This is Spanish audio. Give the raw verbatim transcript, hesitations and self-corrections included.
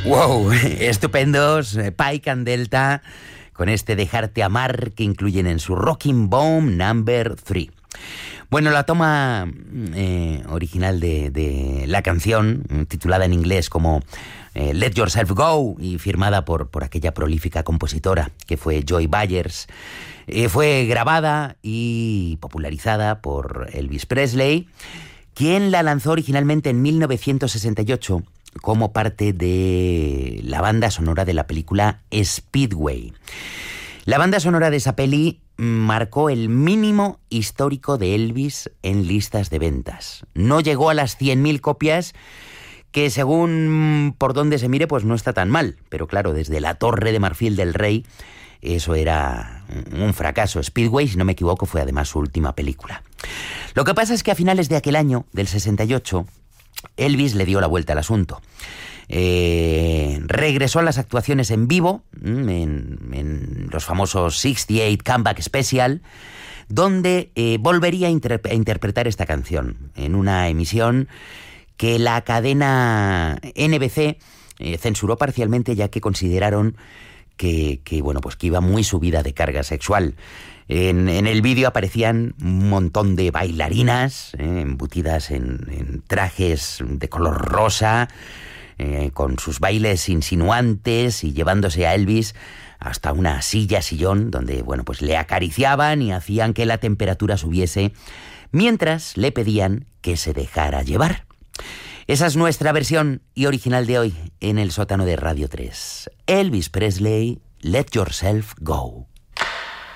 Wow, estupendos, Pike and Delta, con este Dejarte Amar que incluyen en su Rocking Bomb number three. Bueno, la toma eh, original de, de la canción, titulada en inglés como eh, Let Yourself Go y firmada por, por aquella prolífica compositora que fue Joy Byers, eh, fue grabada y popularizada por Elvis Presley, quien la lanzó originalmente en mil novecientos sesenta y ocho como parte de la banda sonora de la película Speedway. La banda sonora de esa peli marcó el mínimo histórico de Elvis en listas de ventas. No llegó a las cien mil copias, que según por donde se mire, pues no está tan mal. Pero claro, desde la Torre de Marfil del Rey, eso era un fracaso. Speedway, si no me equivoco, fue además su última película. Lo que pasa es que a finales de aquel año, del sesenta y ocho, Elvis le dio la vuelta al asunto. Eh, regresó a las actuaciones en vivo, en, en los famosos sesenta y ocho Comeback Special, donde eh, volvería a, inter- a interpretar esta canción en una emisión que la cadena N B C eh, censuró parcialmente, ya que consideraron que, que, bueno, pues que iba muy subida de carga sexual. En, en el vídeo aparecían un montón de bailarinas eh, embutidas en, en trajes de color rosa, eh, con sus bailes insinuantes y llevándose a Elvis hasta una silla, sillón, donde bueno, pues le acariciaban y hacían que la temperatura subiese, mientras le pedían que se dejara llevar. Esa es nuestra versión y original de hoy en el sótano de Radio tres. Elvis Presley, Let Yourself Go.